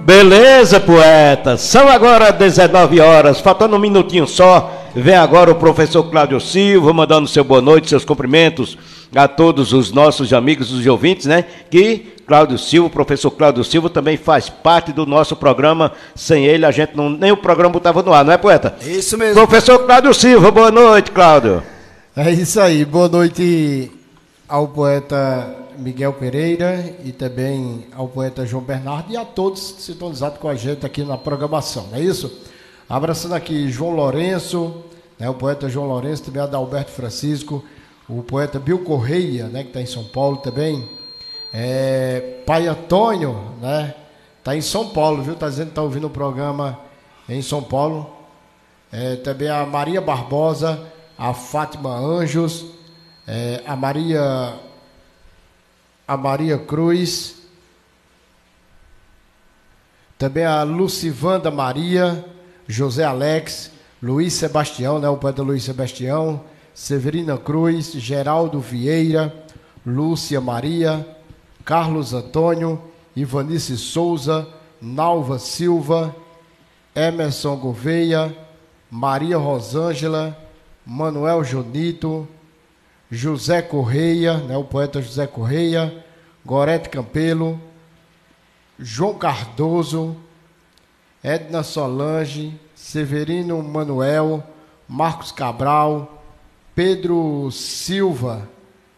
Beleza, poeta. São agora 19 horas, faltando um minutinho só. Vem agora o professor Cláudio Silva, mandando seu boa noite, seus cumprimentos a todos os nossos amigos, os ouvintes, né? Que Cláudio Silva, o professor Cláudio Silva também faz parte do nosso programa. Sem ele, a gente não, nem o programa botava no ar, não é, poeta? Isso mesmo. Professor Cláudio Silva, boa noite, Cláudio. É isso aí, boa noite ao poeta Miguel Pereira e também ao poeta João Bernardo e a todos sintonizados com a gente aqui na programação, não é isso? Abraçando aqui João Lourenço, né, o poeta João Lourenço, também a Adalberto Francisco, o poeta Bill Correia, né, que está em São Paulo também, Pai Antônio, né, está em São Paulo, viu? Está dizendo que está ouvindo o programa em São Paulo. Também a Maria Barbosa, a Fátima Anjos, a Maria Cruz, também a Lucivanda Maria, José Alex, Luiz Sebastião, né, o poeta Luiz Sebastião, Severina Cruz, Geraldo Vieira, Lúcia Maria, Carlos Antônio, Ivanice Souza, Nalva Silva, Emerson Gouveia, Maria Rosângela, Manuel Jonito, José Correia, né, o poeta José Correia, Gorete Campelo, João Cardoso, Edna Solange, Severino Manuel, Marcos Cabral, Pedro Silva,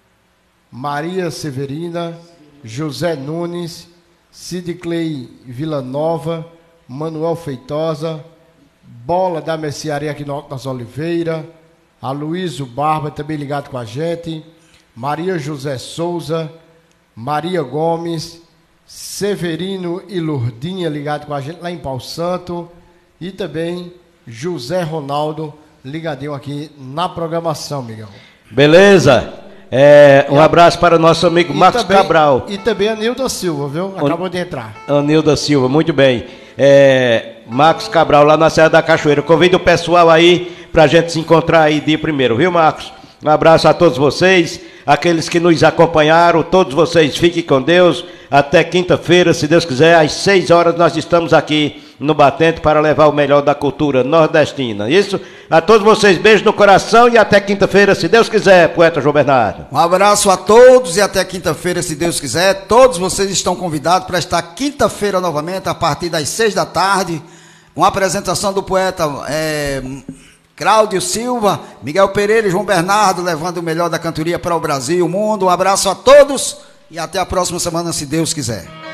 Maria Severina, José Nunes, Sidclei Villanova, Manuel Feitosa, Bola da Mercearia aqui no Alto das Oliveira, Aloysio Barba, também ligado com a gente, Maria José Souza, Maria Gomes, Severino e Lourdinha ligado com a gente lá em Pau Santo e também José Ronaldo ligadinho aqui na programação, Miguel. Beleza. Um abraço para o nosso amigo Marcos Cabral. E também a Nilda Silva, viu? Acabou de entrar. A Nilda Silva, muito bem. Marcos Cabral lá na Serra da Cachoeira. Convido o pessoal aí para a gente se encontrar aí dia 1º, viu, Marcos? Um abraço a todos vocês, aqueles que nos acompanharam, todos vocês fiquem com Deus. Até quinta-feira, se Deus quiser, às 6 horas nós estamos aqui no Batente para levar o melhor da cultura nordestina. Isso, a todos vocês, beijo no coração e até quinta-feira, se Deus quiser, poeta João Bernardo. Um abraço a todos e até quinta-feira, se Deus quiser. Todos vocês estão convidados para estar quinta-feira novamente, a partir das 6 da tarde, com a apresentação do poeta Cláudio Silva, Miguel Pereira e João Bernardo, levando o melhor da cantoria para o Brasil e o mundo. Um abraço a todos e até a próxima semana, se Deus quiser.